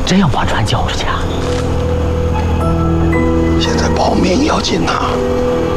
真要把船交出去啊？ 现在保命要紧呐。